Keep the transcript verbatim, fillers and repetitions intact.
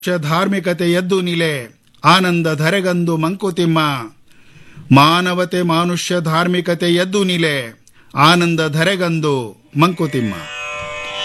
ಧಾರ್ಮಿಕತೆ ಎದ್ದು ನಿಲೆ ಆನಂದ ಧರೆಗಂದು ಮಂಕುತಿಮ್ಮ. ಮಾನವತೆ ಮಾನುಷ್ಯ ಧಾರ್ಮಿಕತೆ ಎದ್ದು ನಿಲೆ ಆನಂದ ಧರೆಗಂದು ಮಂಕುತಿಮ್ಮ.